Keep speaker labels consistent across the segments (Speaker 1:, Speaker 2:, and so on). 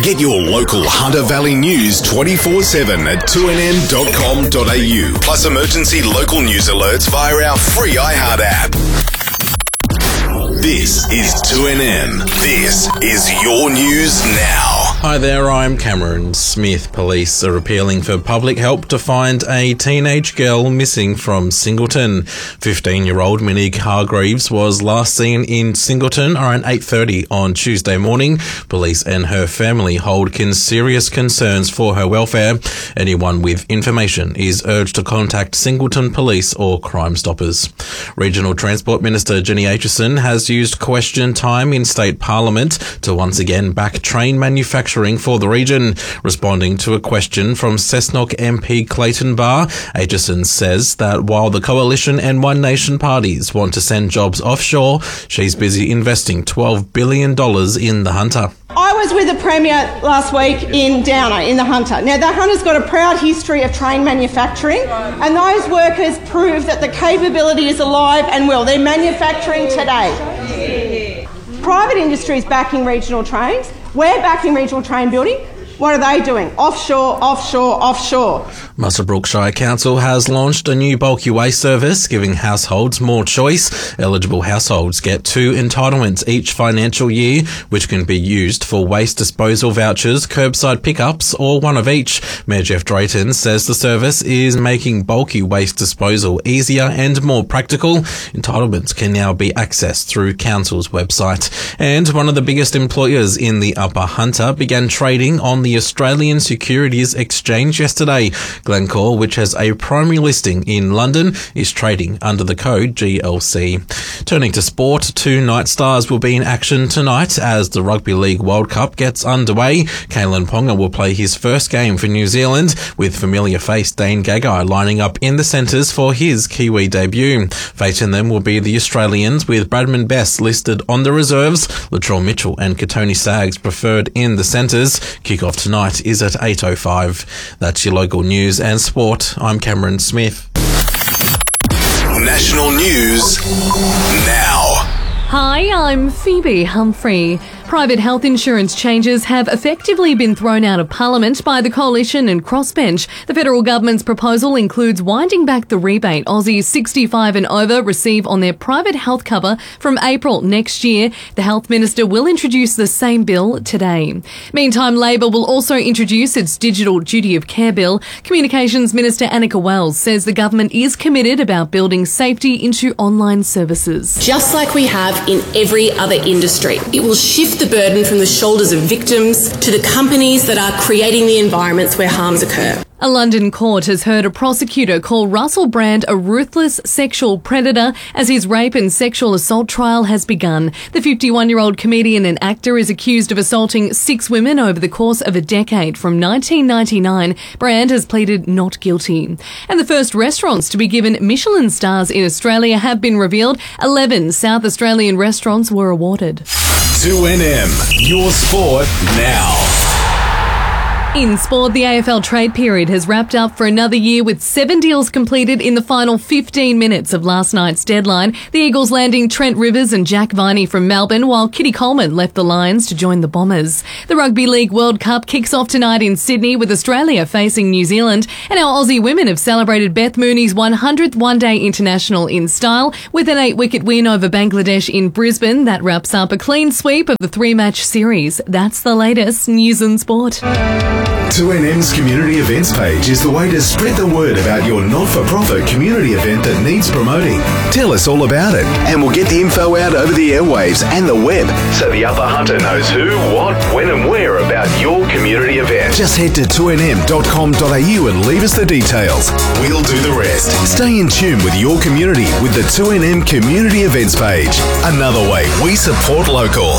Speaker 1: Get your local Hunter Valley news 24/7 at 2nm.com.au. Plus emergency local news alerts via our free iHeart app. This is 2NM. This is your news now.
Speaker 2: Hi there, I'm Cameron Smith. Police are appealing for public help to find a teenage girl missing from Singleton. 15-year-old Monique Hargreaves was last seen in Singleton around 8:30 on Tuesday morning. Police and her family hold serious concerns for her welfare. Anyone with information is urged to contact Singleton Police or Crime Stoppers. Regional Transport Minister Jenny Aitchison has used question time in State Parliament to once again back train manufacturing for the region. Responding to a question from Cessnock MP Clayton Barr, Aitchison says that while the Coalition and One Nation parties want to send jobs offshore, she's busy investing $12 billion in the Hunter.
Speaker 3: I was with the Premier last week in Downer, in the Hunter. Now, the Hunter's got a proud history of train manufacturing, and those workers prove that the capability is alive and well. They're manufacturing today. Private industry is backing regional trains. We're backing regional train building. What are they doing? Offshore, offshore, offshore.
Speaker 2: Muswellbrook Shire Council has launched a new bulky waste service, giving households more choice. Eligible households get 2 entitlements each financial year, which can be used for waste disposal vouchers, curbside pickups, or one of each. Mayor Jeff Drayton says the service is making bulky waste disposal easier and more practical. Entitlements can now be accessed through Council's website. And one of the biggest employers in the Upper Hunter began trading on the Australian Securities Exchange yesterday. Glencore, which has a primary listing in London, is trading under the code GLC. Turning to sport, 2 Night Stars will be in action tonight as the Rugby League World Cup gets underway. Kalen Ponga will play his first game for New Zealand, with familiar face Dane Gagai lining up in the centres for his Kiwi debut. Facing them will be the Australians, with Bradman Best listed on the reserves, Latrell Mitchell and Katoni Sags preferred in the centres. Kick-off tonight is at 8:05. That's your local news and sport. I'm Cameron Smith.
Speaker 1: National news now.
Speaker 4: Hi, I'm Phoebe Humphrey. Private health insurance changes have effectively been thrown out of Parliament by the Coalition and Crossbench. The federal government's proposal includes winding back the rebate Aussies 65 and over receive on their private health cover from April next year. The Health Minister will introduce the same bill today. Meantime, Labor will also introduce its Digital Duty of Care bill. Communications Minister Annika Wells says the government is committed about building safety into online services.
Speaker 5: Just like we have in every other industry, it will shift the burden from the shoulders of victims to the companies that are creating the environments where harms occur.
Speaker 4: A London court has heard a prosecutor call Russell Brand a ruthless sexual predator as his rape and sexual assault trial has begun. The 51-year-old comedian and actor is accused of assaulting 6 women over the course of a decade from 1999. Brand has pleaded not guilty. And the first restaurants to be given Michelin stars in Australia have been revealed. 11 South Australian restaurants were awarded.
Speaker 1: 2NM, your sport now.
Speaker 4: In sport, the AFL trade period has wrapped up for another year with 7 deals completed in the final 15 minutes of last night's deadline. The Eagles landing Trent Rivers and Jack Viney from Melbourne, while Kitty Coleman left the Lions to join the Bombers. The Rugby League World Cup kicks off tonight in Sydney with Australia facing New Zealand. And our Aussie women have celebrated Beth Mooney's 100th one-day international in style with an 8-wicket win over Bangladesh in Brisbane. That wraps up a clean sweep of the 3-match series. That's the latest news and sport.
Speaker 1: 2NM's community events page is the way to spread the word about your not-for-profit community event that needs promoting. Tell us all about it, and we'll get the info out over the airwaves and the web, so the Upper Hunter knows who, what, when and where about your community event. Just head to 2nm.com.au and leave us the details. We'll do the rest. Stay in tune with your community with the 2NM community events page. Another way we support local.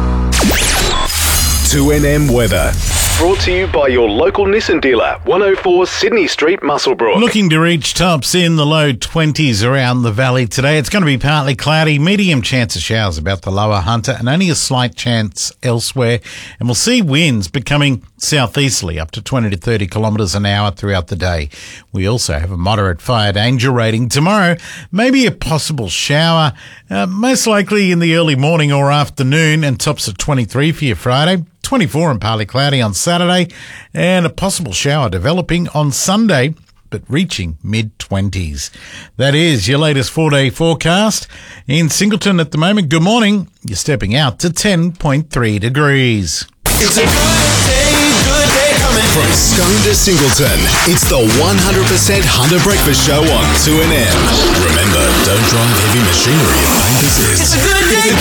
Speaker 1: 2NM weather. Brought to you by your local Nissan dealer, 104 Sydney Street, Muswellbrook.
Speaker 6: Looking to reach tops in the low 20s around the valley today. It's going to be partly cloudy, medium chance of showers about the lower Hunter and only a slight chance elsewhere. And we'll see winds becoming southeasterly up to 20 to 30 kilometres an hour throughout the day. We also have a moderate fire danger rating. Tomorrow, maybe a possible shower, most likely in the early morning or afternoon, and tops at 23 for your Friday. 24 and partly cloudy on Saturday, and a possible shower developing on Sunday, but reaching mid-20s. That is your latest 4-day forecast. In Singleton at the moment, good morning. You're stepping out to 10.3 degrees.
Speaker 1: It's a good day coming. From Scone to Singleton, it's the 100% Hunter Breakfast Show on 2NM. Remember, don't drive heavy machinery if pain persists. It's a good day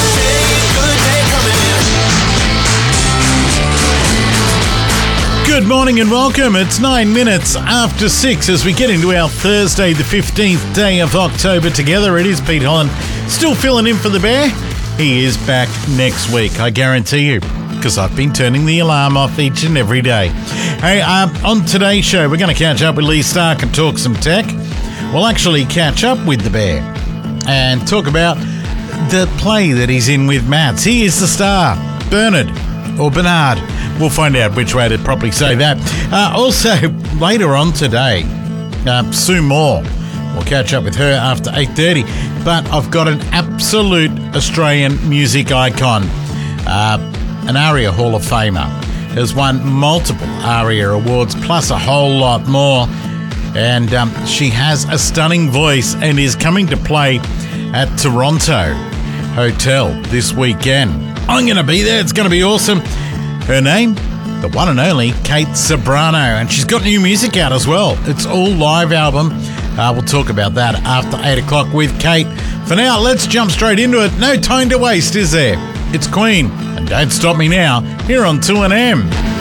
Speaker 1: coming.
Speaker 6: Good morning and welcome. It's 9 minutes after 6 as we get into our Thursday, the 15th day of October together. It is Pete Holland, still filling in for the Bear. He is back next week, I guarantee you, because I've been turning the alarm off each and every day. Hey, on today's show, we're going to catch up with Lee Stark and talk some tech. We'll actually catch up with the Bear and talk about the play that he's in with Mads. He is the star, Bernard. We'll find out which way to properly say that. Also, later on today, Sue Moore. We'll catch up with her after 8:30. But I've got an absolute Australian music icon, an ARIA Hall of Famer. Has won multiple ARIA awards, plus a whole lot more. And she has a stunning voice and is coming to play at Toronto Hotel this weekend. I'm going to be there. It's going to be awesome. Her name, the one and only Kate Ceberano, and she's got new music out as well. It's all live album. We'll talk about that after 8 o'clock with Kate. For now, let's jump straight into it. No time to waste, is there? It's Queen, and Don't Stop Me Now, here on 2NM.